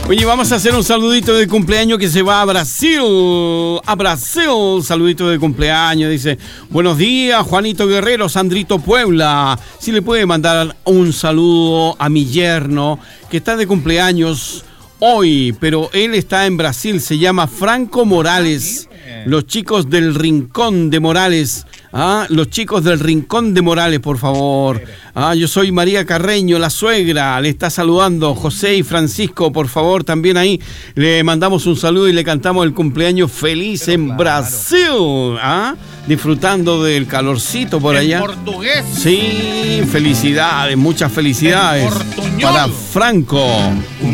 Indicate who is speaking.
Speaker 1: Oye, vamos a hacer un saludito de cumpleaños que se va a Brasil. A Brasil, saludito de cumpleaños. Dice, buenos días, Juanito Guerrero, Sandrito Puebla. Si le puede mandar un saludo a mi yerno que está de cumpleaños hoy, pero él está en Brasil, se llama Franco Morales. Los chicos del Rincón de Morales. Los chicos del Rincón de Morales, por favor. Yo soy María Carreño, la suegra. Le está saludando José y Francisco, por favor, también ahí. Le mandamos un saludo y le cantamos el cumpleaños feliz. Pero en Brasil. Disfrutando del calorcito por allá.
Speaker 2: En portugués.
Speaker 1: Sí, felicidades, muchas felicidades. Para Franco.